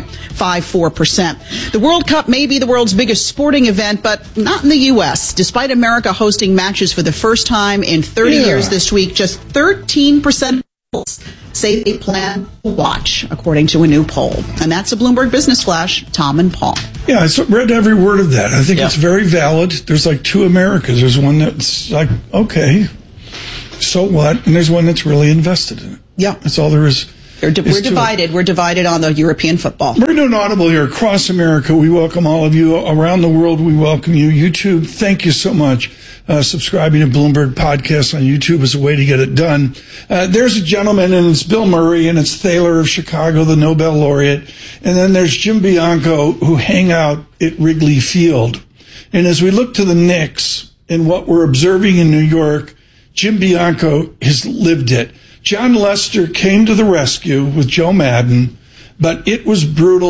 4.54%. The World Cup may be the world's biggest sporting event, but not in the U.S. Despite America hosting matches for the first time in 30 years this week, just 13% say they plan to watch, according to a new poll. And that's a Bloomberg Business Flash. Tom and Paul. Yeah, I read every word of that. I think it's very valid. There's like two Americas. There's one that's like, okay, so what? And there's one that's really invested in it. Yeah. That's all there is. We're divided. We're divided on the European football. We're doing Audible here across America. We welcome all of you. Around the world, we welcome you. YouTube, thank you so much. Subscribing to Bloomberg Podcast on YouTube is a way to get it done. There's a gentleman, and it's Bill Murray, and it's Thaler of Chicago, the Nobel laureate. And then there's Jim Bianco, who hang out at Wrigley Field. And as we look to the Knicks and what we're observing in New York, Jim Bianco has lived it. John Lester came to the rescue with Joe Madden, but it was brutal.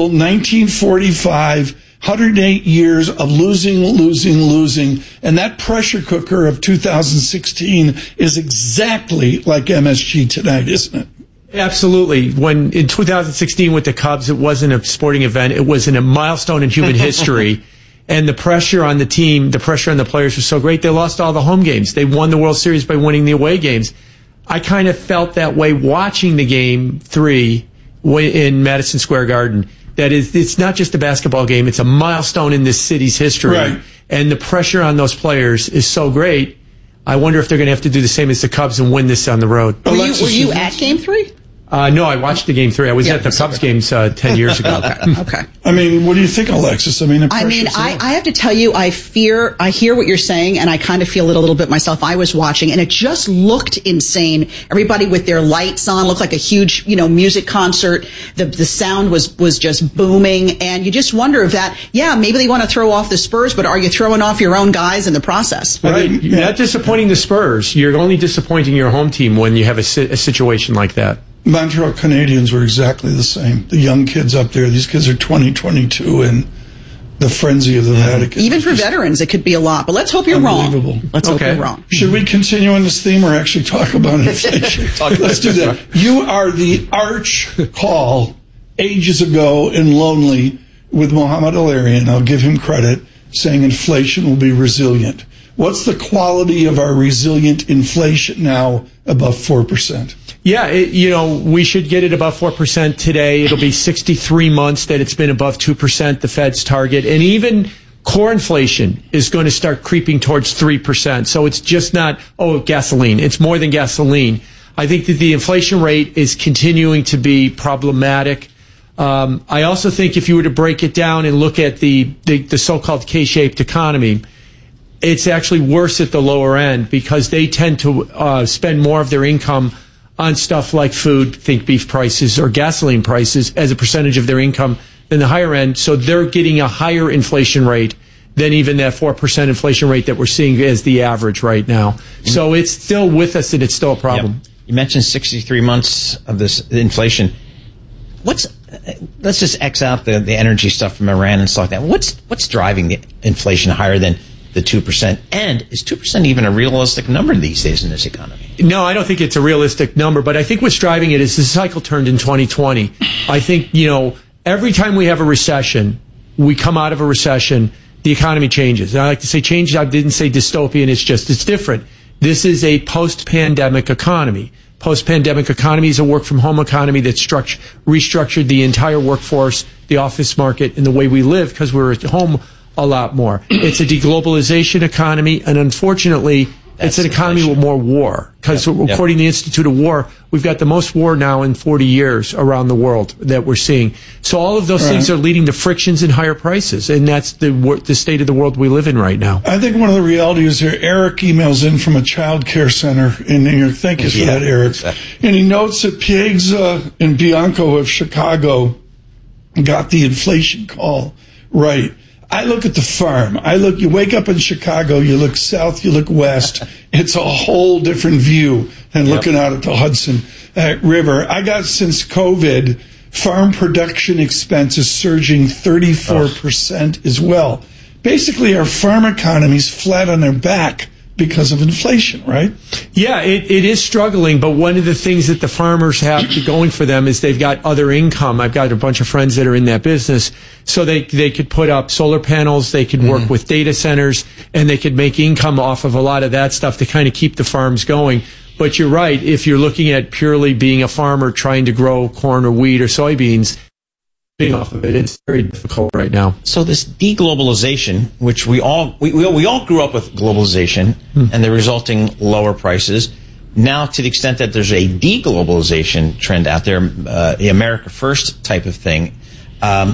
1945, 108 years of losing. And that pressure cooker of 2016 is exactly like MSG tonight, isn't it? Absolutely. When in 2016 with the Cubs, it wasn't a sporting event. It was a milestone in human history. And the pressure on the team, the pressure on the players was so great. They lost all the home games. They won the World Series by winning the away games. I kind of felt that way watching the game 3 in Madison Square Garden. That is, it's not just a basketball game. It's a milestone in this city's history. Right. And the pressure on those players is so great. I wonder if they're going to have to do the same as the Cubs and win this on the road. Were you at Game 3? No, I watched the Game 3. I was at the Cubs games 10 years ago. Okay. I mean, what do you think, Alexis? I have to tell you, I hear what you're saying, and I kind of feel it a little bit myself. I was watching, and it just looked insane. Everybody with their lights on looked like a huge, music concert. The sound was just booming, and you just wonder if that, maybe they want to throw off the Spurs, but are you throwing off your own guys in the process? Right. You're not disappointing the Spurs. You're only disappointing your home team when you have a situation like that. Montreal Canadiens were exactly the same. The young kids up there, these kids are 20, 22, and the frenzy of the Vatican. Even for veterans, it could be a lot. But let's hope you're wrong. Let's hope you're wrong. Should we continue on this theme or actually talk about inflation? Let's do that. You are the arch call ages ago in Lonely with Mohamed El-Erian. I'll give him credit, saying inflation will be resilient. What's the quality of our resilient inflation now above 4%? Yeah, we should get it above 4% today. It'll be 63 months that it's been above 2%, the Fed's target. And even core inflation is going to start creeping towards 3%. So it's just not, gasoline. It's more than gasoline. I think that the inflation rate is continuing to be problematic. I also think if you were to break it down and look at the so-called K-shaped economy, it's actually worse at the lower end because they tend to spend more of their income on stuff like food, think beef prices or gasoline prices as a percentage of their income than the higher end. So they're getting a higher inflation rate than even that 4% inflation rate that we're seeing as the average right now. So it's still with us and it's still a problem. Yep. You mentioned 63 months of this inflation. Let's just X out the energy stuff from Iran and stuff like that. What's driving the inflation higher than the 2%? And is 2% even a realistic number these days in this economy? No, I don't think it's a realistic number, but I think what's driving it is the cycle turned in 2020. I think, every time we have a recession, we come out of a recession, the economy changes. And I like to say change, I didn't say dystopian, it's different. This is a post-pandemic economy. post-pandemic economy is a work-from-home economy that restructured the entire workforce, the office market, and the way we live because we're at home a lot more. It's a deglobalization economy, and unfortunately, it's an economy with more war. Because according to the Institute of War, we've got the most war now in 40 years around the world that we're seeing. So all of those things are leading to frictions and higher prices, and that's the state of the world we live in right now. I think one of the realities here, Eric emails in from a child care center in New York. Thank you for that, Eric. And he notes that Piegza and Bianco of Chicago got the inflation call right. I look at the farm. You wake up in Chicago, you look south, you look west. It's a whole different view than looking out at the Hudson River. I got, since COVID, farm production expenses surging 34% as well. Basically, our farm economy's flat on their back because of inflation, right? Yeah, it is struggling, but one of the things that the farmers have going for them is they've got other income. I've got a bunch of friends that are in that business, so they could put up solar panels, they could work with data centers, and they could make income off of a lot of that stuff to kind of keep the farms going. But you're right, if you're looking at purely being a farmer trying to grow corn or wheat or soybeans, off of it's very difficult right now. So this deglobalization, which we all grew up with globalization and the resulting lower prices. Now, to the extent that there's a deglobalization trend out there, the America First type of thing,